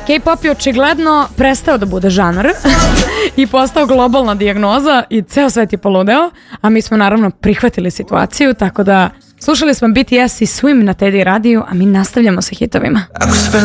K-pop je očigledno prestao da bude žanar i postao globalna dijagnoza i ceo svet je poludeo, a mi smo naravno prihvatili situaciju, tako da slušali smo BTS i Swim na Teddy radiju, a mi nastavljamo sa hitovima.